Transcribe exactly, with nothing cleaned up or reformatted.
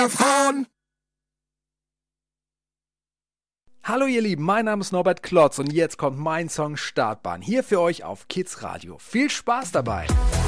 davon. Hallo ihr Lieben, mein Name ist Norbert Klotz und jetzt kommt mein Song Startbahn hier für euch auf Kids Radio. Viel Spaß dabei!